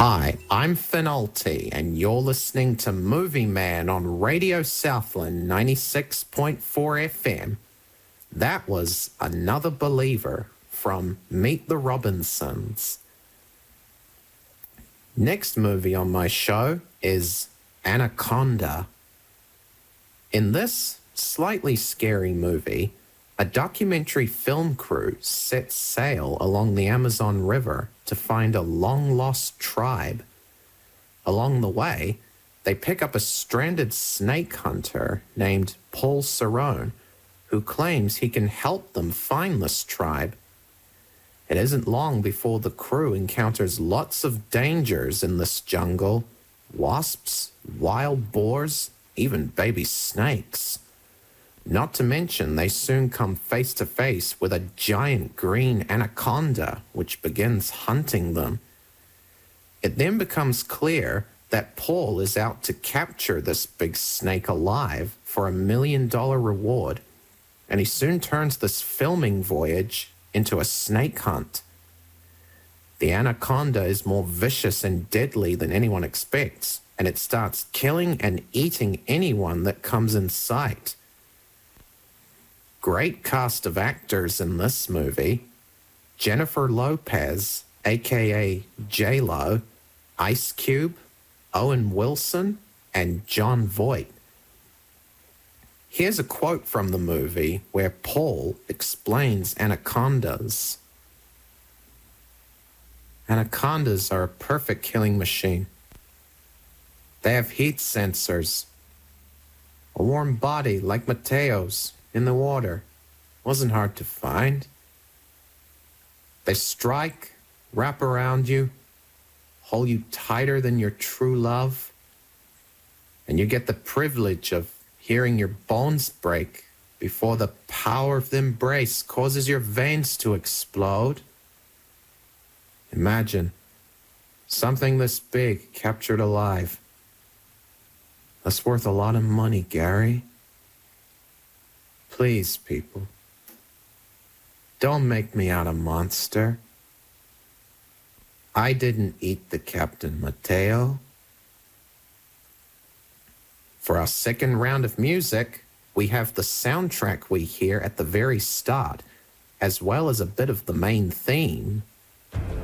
Hi, I'm Finalti, and you're listening to Movie Man on Radio Southland 96.4 FM. That was Another Believer from Meet the Robinsons. Next movie on my show is Anaconda. In this slightly scary movie, a documentary film crew sets sail along the Amazon River to find a long-lost tribe. Along the way, they pick up a stranded snake hunter named Paul Cerrone, who claims he can help them find this tribe. It isn't long before the crew encounters lots of dangers in this jungle: wasps, wild boars, even baby snakes. Not to mention, they soon come face to face with a giant green anaconda, which begins hunting them. It then becomes clear that Paul is out to capture this big snake alive for $1 million reward, and he soon turns this filming voyage into a snake hunt. The anaconda is more vicious and deadly than anyone expects, and it starts killing and eating anyone that comes in sight. Great cast of actors in this movie: Jennifer Lopez, aka J-Lo, Ice Cube, Owen Wilson, and Jon Voight. Here's a quote from the movie where Paul explains anacondas. Anacondas are a perfect killing machine. They have heat sensors. A warm body like Mateo's in the water wasn't hard to find. They strike, wrap around you, hold you tighter than your true love, and you get the privilege of hearing your bones break before the power of the embrace causes your veins to explode. Imagine something this big captured alive. That's worth a lot of money, Gary. Please, people, don't make me out a monster. I didn't eat the Captain Mateo. For our second round of music, we have the soundtrack we hear at the very start, as well as a bit of the main theme.